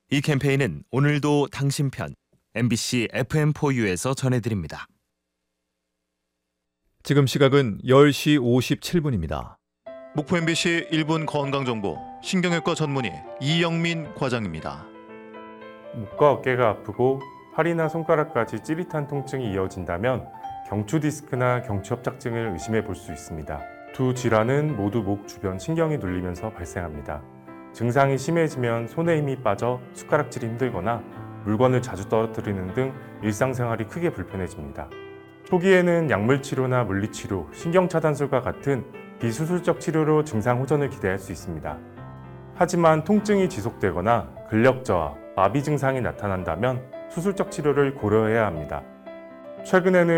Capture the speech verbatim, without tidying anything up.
이 캠페인은 오늘도 당신 편 엠비씨 에프엠포유에서 전해드립니다. 지금 시각은 열 시 오십칠 분입니다. 목포 엠비씨 일 분 건강정보 신경외과 전문의 이영민 과장입니다. 목과 어깨가 아프고 팔이나 손가락까지 찌릿한 통증이 이어진다면 경추 디스크나 경추 협착증을 의심해 볼 수 있습니다. 두 질환은 모두 목 주변 신경이 눌리면서 발생합니다. 증상이 심해지면 손에 힘이 빠져 숟가락질이 힘들거나 물건을 자주 떨어뜨리는 등 일상생활이 크게 불편해집니다. 초기에는 약물치료나 물리치료, 신경차단술과 같은 비수술적 치료로 증상 호전을 기대할 수 있습니다. 하지만 통증이 지속되거나 근력저하, 마비 증상이 나타난다면 수술적 치료를 고려해야 합니다. 최근에는